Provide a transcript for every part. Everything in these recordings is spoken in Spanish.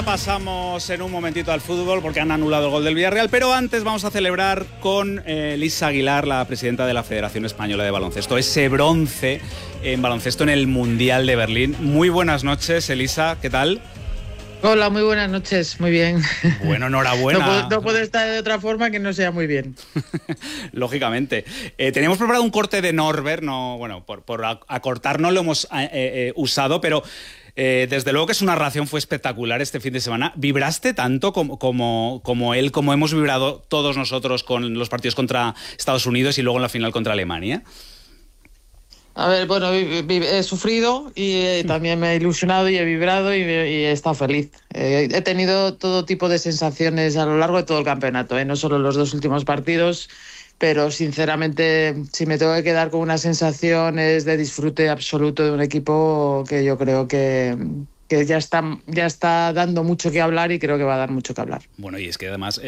pasamos en un momentito al fútbol porque han anulado el gol del Villarreal, pero antes vamos a celebrar con Elisa Aguilar, la presidenta de la Federación Española de Baloncesto, ese bronce en baloncesto en el Mundial de Berlín. Muy buenas noches, Elisa, ¿qué tal? Hola, muy buenas noches, muy bien. Bueno, enhorabuena. No puede estar de otra forma que no sea muy bien. Lógicamente. Teníamos preparado un corte de Norbert, por acortar no lo hemos usado, pero desde luego que su narración fue espectacular este fin de semana. ¿Vibraste tanto como él, como hemos vibrado todos nosotros con los partidos contra Estados Unidos y luego en la final contra Alemania? A ver, bueno, he sufrido y también me he ilusionado y he vibrado y he estado feliz. He tenido todo tipo de sensaciones a lo largo de todo el campeonato, no solo los dos últimos partidos, pero sinceramente si me tengo que quedar con una sensación es de disfrute absoluto de un equipo que yo creo que ya está dando mucho que hablar y creo que va a dar mucho que hablar. Bueno, y es que además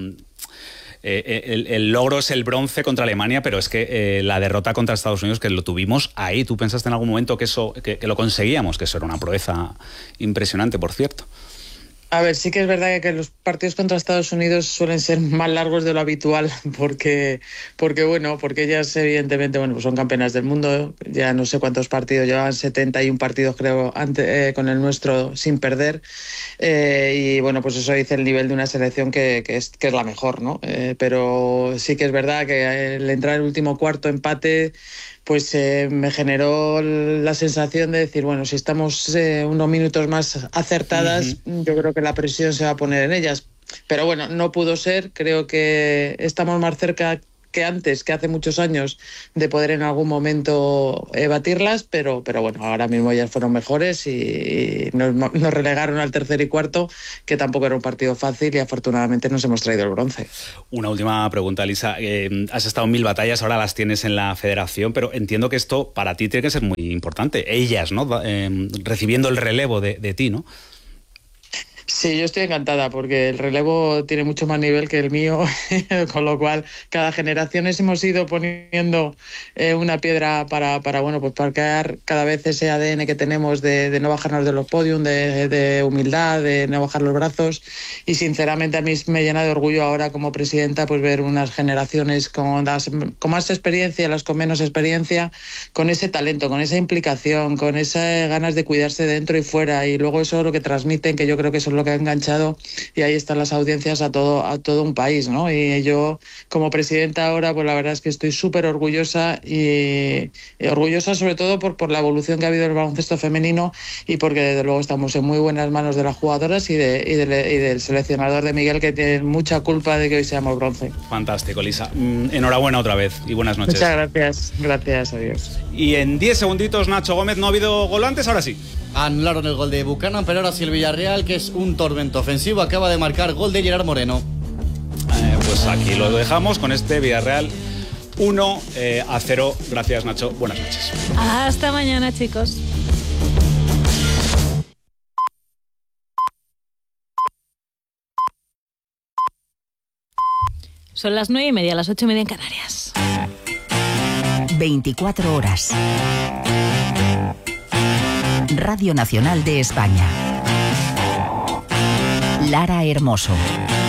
el logro es el bronce contra Alemania, pero es que la derrota contra Estados Unidos, que lo tuvimos ahí. ¿Tú pensaste en algún momento que lo conseguíamos? Que eso era una proeza impresionante, por cierto. A ver, sí que es verdad que los partidos contra Estados Unidos suelen ser más largos de lo habitual porque ellas evidentemente pues son campeonas del mundo, ya no sé cuántos partidos, llevan 71 partidos creo con el nuestro sin perder, y bueno, pues eso dice el nivel de una selección que es la mejor, ¿no? Pero sí que es verdad que el entrar en el último cuarto empate pues me generó la sensación de decir, bueno, si estamos unos minutos más acertadas, yo creo que la presión se va a poner en ellas. Pero bueno, no pudo ser, creo que estamos más cerca que antes, que hace muchos años, de poder en algún momento batirlas, pero bueno, ahora mismo ellas fueron mejores y nos relegaron al tercer y cuarto, que tampoco era un partido fácil y afortunadamente nos hemos traído el bronce. Una última pregunta, Elisa. Has estado en 1000 batallas, ahora las tienes en la federación, pero entiendo que esto para ti tiene que ser muy importante. Ellas, ¿no? Recibiendo el relevo de ti, ¿no? Sí, yo estoy encantada porque el relevo tiene mucho más nivel que el mío, con lo cual cada generación hemos ido poniendo una piedra para crear cada vez ese ADN que tenemos de no bajarnos de los podios, de humildad, de no bajar los brazos, y sinceramente a mí me llena de orgullo ahora como presidenta pues ver unas generaciones con más experiencia, las con menos experiencia, con ese talento, con esa implicación, con esas ganas de cuidarse dentro y fuera, y luego eso es lo que transmiten, que yo creo que eso es lo que ha enganchado, y ahí están las audiencias a todo un país, ¿no? Y yo como presidenta ahora pues la verdad es que estoy súper orgullosa y orgullosa sobre todo por la evolución que ha habido en el baloncesto femenino, y porque desde luego estamos en muy buenas manos de las jugadoras y del seleccionador de Miguel, que tiene mucha culpa de que hoy seamos bronce. Fantástico, Elisa. Enhorabuena otra vez y buenas noches. Muchas gracias, adiós. Y en 10 segunditos, Nacho Gómez, no ha habido gol antes, ahora sí. Anularon el gol de Buchanan, pero ahora sí el Villarreal, que es un tormento ofensivo, acaba de marcar gol de Gerard Moreno. Pues aquí lo dejamos con este Villarreal 1-0. Gracias, Nacho. Buenas noches. Hasta mañana, chicos. Son las 9:30, las 8:30 en Canarias. 24 horas. Radio Nacional de España. Lara Hermoso.